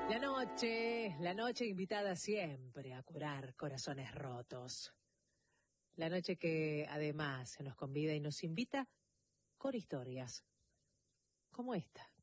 La noche invitada siempre a curar corazones rotos. La noche que además se nos convida y nos invita con historias como esta.